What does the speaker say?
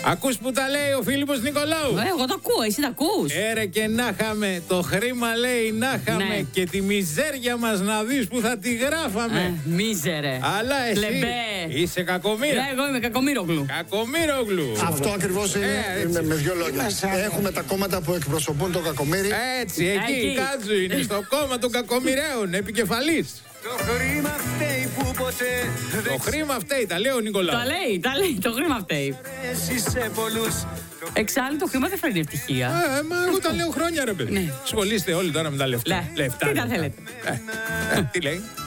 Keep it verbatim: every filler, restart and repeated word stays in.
Ακούς που τα λέει ο Φίλιππος Νικολάου. Ε, εγώ το ακούω, εσύ τα ακούς. Έρε και να είχαμε, το χρήμα λέει να είχαμε, Ναι. και τη μιζέρια μας να δεις που θα τη γράφαμε. Ε, μίζερε. Αλλά εσύ Λεμπέ. είσαι κακομοίρα. Ε, εγώ είμαι κακομοίρογλου. Κακομοίρογλου. Αυτό ακριβώς είναι, Ε, έτσι. με, με δύο λόγια. Έχουμε τα κόμματα που εκπροσωπούν τον κακομοίρη. Έτσι, εκεί, Εκεί. Κάτζου είναι στο κόμμα των κακομοιραίων, επικεφαλής. Το χρήμα φταίει που ποτέ Το χρήμα φταίει, τα λέει ο Νικολάου. Τα λέει, τα λέει, το χρήμα φταίει. δεν σε πολλούς. Εξάλλου το χρήμα δεν φέρνει ευτυχία. Ε, μα εγώ τα λέω χρόνια ρε παιδί. Ναι. Σχολείστε όλοι τώρα με τα λεφτά. Λε, Λεφτά. τι τα λεφτά. θέλετε. Ε, ε, τι λέει.